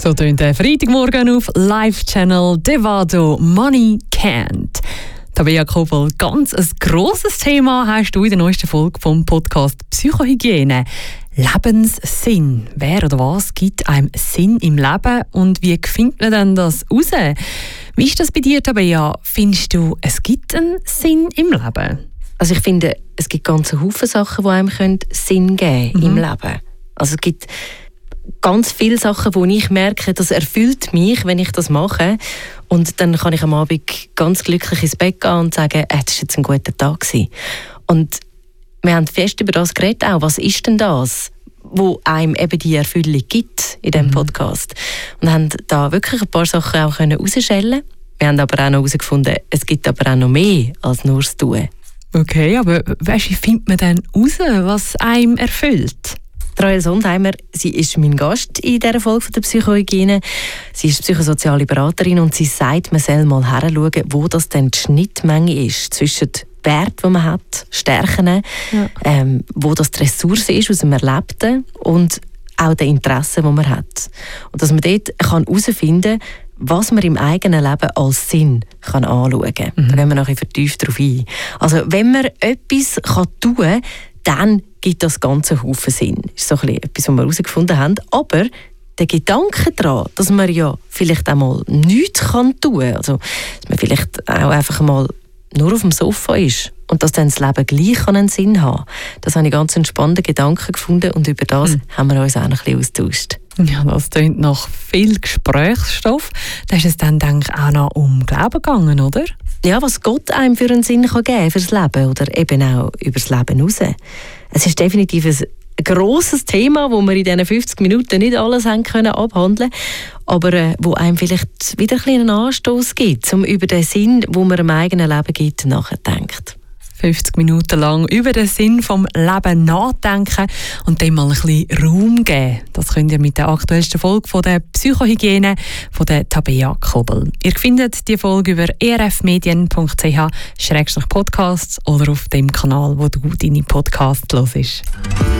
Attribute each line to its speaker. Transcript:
Speaker 1: So tönt der Freitagmorgen auf Live-Channel Devado Money Can't. Tabea Kobel, ganz ein grosses Thema hast du in der neuesten Folge vom Podcast Psychohygiene. Lebenssinn. Wer oder was gibt einem Sinn im Leben und wie findet man denn das raus? Wie ist das bei dir, Tabea? Findest du, es gibt einen Sinn im Leben?
Speaker 2: Also ich finde, es gibt ganz viele Sachen, die einem Sinn geben im Leben. Also es gibt ganz viele Sachen, wo ich merke, das erfüllt mich, wenn ich das mache. Und dann kann ich am Abend ganz glücklich ins Bett gehen und sagen, das war jetzt ein guter Tag gewesen. Und wir haben fest über das geredet auch. Was ist denn das, wo einem eben die Erfüllung gibt in diesem Podcast? Und haben da wirklich ein paar Sachen auch herausstellen. Wir haben aber auch noch herausgefunden, es gibt aber auch noch mehr als nur das Tun.
Speaker 1: Okay, aber wie findet man denn raus, was einem erfüllt?
Speaker 2: Rahel Sondheimer, sie ist mein Gast in dieser Folge der Psychohygiene. Sie ist psychosoziale Beraterin und sie sagt, man soll mal hinschauen, wo das denn die Schnittmenge ist zwischen Werten, die man hat, Stärken, wo das die Ressource ist aus dem Erlebten und auch den Interessen, die man hat. Und dass man dort herausfinden kann, was man im eigenen Leben als Sinn anschauen kann. Da gehen wir noch ein bisschen vertieft darauf ein. Also wenn man etwas tun kann, dann gibt das ganze Haufen Sinn. Das ist so ein bisschen etwas, was wir herausgefunden haben. Aber der Gedanke daran, dass man ja vielleicht auch mal nichts tun kann, also dass man vielleicht auch einfach mal nur auf dem Sofa ist und dass dann das Leben gleich einen Sinn haben kann, das habe ich ganz einen spannenden Gedanken gefunden und über das haben wir uns auch noch ein bisschen austauscht.
Speaker 1: Ja, das klingt nach viel Gesprächsstoff. Da ist es dann, denke ich, auch noch um Glauben gegangen, oder?
Speaker 2: Ja, was Gott einem für einen Sinn kann geben fürs Leben oder eben auch über das Leben raus. Es ist definitiv ein grosses Thema, wo wir in diesen 50 Minuten nicht alles haben können abhandeln, aber wo einem vielleicht wieder ein bisschen einen Anstoß gibt, um über den Sinn, den man im eigenen Leben gibt, nachzudenken.
Speaker 1: 50 Minuten lang über den Sinn vom Leben nachdenken und dem mal ein bisschen Raum geben. Das könnt ihr mit der aktuellsten Folge von der Psychohygiene von der Tabea Kobel. Ihr findet die Folge über erfmedien.ch/podcasts oder auf dem Kanal, wo du deine Podcasts hörst.